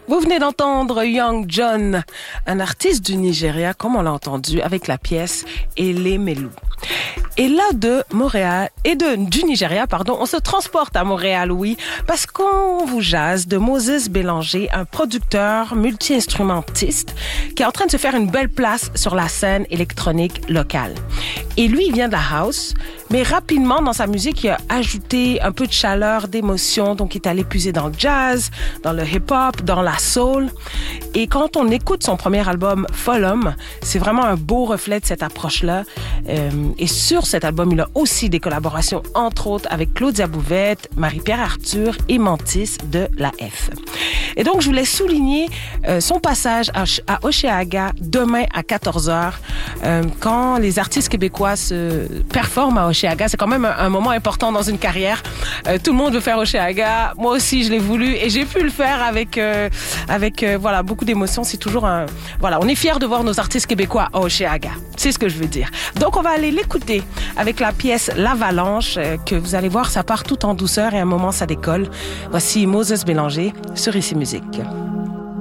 Vous venez d'entendre Young John, un artiste du Nigeria, comme on l'a entendu, avec la pièce Elemelu. Et là, du Nigeria, on se transporte à Montréal, oui, parce qu'on vous jase de Moses Bélanger, un producteur multi-instrumentiste qui est en train de se faire une belle place sur la scène électronique locale. Et lui, il vient de la house, mais rapidement, dans sa musique, il a ajouté un peu de chaleur, d'émotion, donc il est allé puiser dans le jazz, dans le hip-hop, dans la soul. Et quand on écoute son premier album, Folum, c'est vraiment un beau reflet de cette approche-là. Et sur cet album, il a aussi des collaborations, entre autres, avec Claudia Bouvette, Marie-Pierre Arthur et Mantis de la F. Et donc, je voulais souligner son passage à Hochelaga demain à 14h. Quand les artistes québécois se performent à Hochelaga, c'est quand même un moment important dans une carrière. Tout le monde veut faire Hochelaga. Moi aussi, je l'ai voulu et j'ai pu le faire avec beaucoup d'émotion. C'est toujours on est fiers de voir nos artistes québécois à Hochelaga. C'est ce que je veux dire. Donc, on va aller l'écouter avec la pièce L'Avalanche, que vous allez voir, ça part tout en douceur et à un moment, ça décolle. Voici Moses Bélanger sur Ici Musique.